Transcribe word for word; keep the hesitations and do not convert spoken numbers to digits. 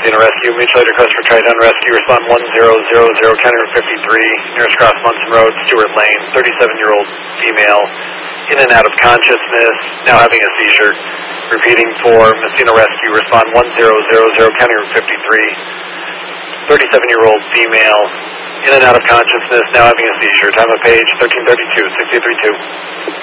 Messina Rescue. Mutual aid request for Triton Rescue. Respond one zero zero zero, County Route fifty-three, nearest cross Munson Road, Stewart Lane. thirty-seven-year-old female, in and out of consciousness, now having a seizure. Repeating for Messina Rescue. Respond one zero zero zero, County Route fifty-three. thirty-seven-year-old female, in and out of consciousness, now having a seizure. Time of page thirteen thirty-two, sixty-three two.